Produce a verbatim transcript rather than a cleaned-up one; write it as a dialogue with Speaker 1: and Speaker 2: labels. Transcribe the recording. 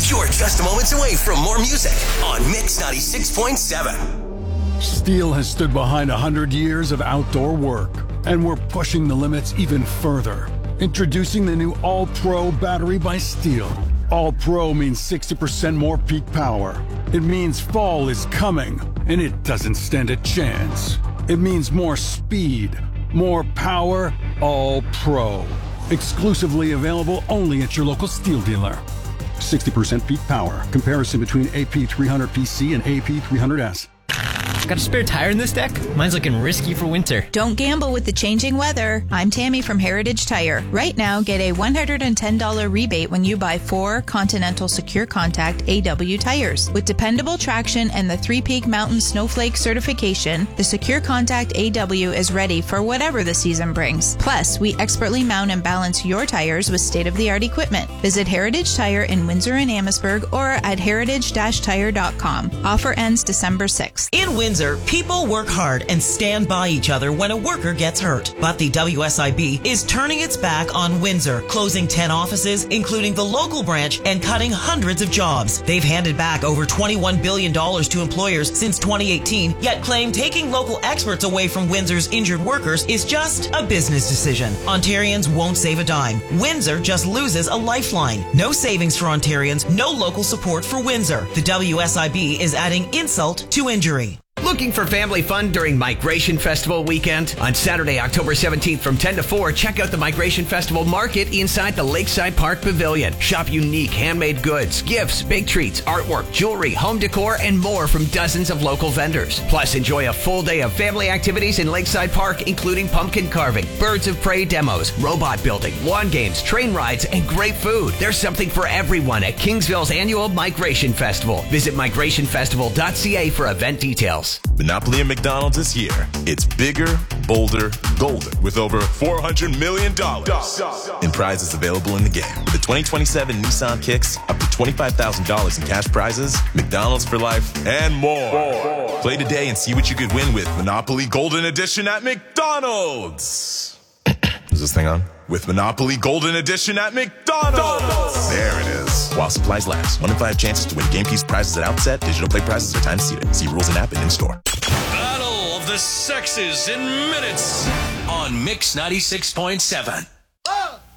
Speaker 1: You're just moments away from more music on Mix ninety-six point seven.
Speaker 2: Steel has stood behind one hundred years of outdoor work, and we're pushing the limits even further. Introducing the new All-Pro battery by Steel. All-Pro means sixty percent more peak power. It means fall is coming, and it doesn't stand a chance. It means more speed, more power, All-Pro. Exclusively available only at your local Steel dealer. sixty percent peak power. Comparison between A P three hundred P C and A P three hundred S.
Speaker 3: Got a spare tire in this deck? Mine's looking risky for winter.
Speaker 4: Don't gamble with the changing weather. I'm Tammy from Heritage Tire. Right now, get a one hundred ten dollars rebate when you buy four Continental Secure Contact A W tires. With dependable traction and the Three Peak Mountain Snowflake certification, the Secure Contact A W is ready for whatever the season brings. Plus, we expertly mount and balance your tires with state-of-the-art equipment. Visit Heritage Tire in Windsor and Amherstburg or at heritage dash tire dot com. Offer ends December sixth.
Speaker 5: In Windsor, people work hard and stand by each other when a worker gets hurt. But the W S I B is turning its back on Windsor, closing ten offices, including the local branch, and cutting hundreds of jobs. They've handed back over twenty-one billion dollars to employers since twenty eighteen, yet claim taking local experts away from Windsor's injured workers is just a business decision. Ontarians won't save a dime. Windsor just loses a lifeline. No savings for Ontarians, no local support for Windsor. The W S I B is adding insult to injury.
Speaker 6: Looking for family fun during Migration Festival weekend? On Saturday, October seventeenth from ten to four, check out the Migration Festival Market inside the Lakeside Park Pavilion. Shop unique handmade goods, gifts, big treats, artwork, jewelry, home decor, and more from dozens of local vendors. Plus, enjoy a full day of family activities in Lakeside Park, including pumpkin carving, birds of prey demos, robot building, lawn games, train rides, and great food. There's something for everyone at Kingsville's annual Migration Festival. Visit migration festival dot c a for event details.
Speaker 7: Monopoly at McDonald's is here. It's bigger, bolder, golden, with over four hundred million dollars in prizes available in the game. With the twenty twenty-seven Nissan Kicks, up to twenty-five thousand dollars in cash prizes, McDonald's for life, and more. more. Play today and see what you could win with Monopoly Golden Edition at McDonald's. Is this thing on? With Monopoly Golden Edition at McDonald's. There it is. While supplies last. One in five chances to win game piece prizes at outset. Digital play prizes are time seated. See rules and app and in store.
Speaker 1: Battle of the Sexes in minutes on Mix ninety-six point seven.